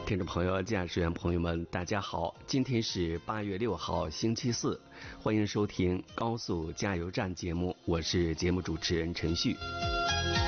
听众朋友、驾驶员朋友们，大家好！今天是8月6号，星期四，欢迎收听高速加油站节目，我是节目主持人陈旭。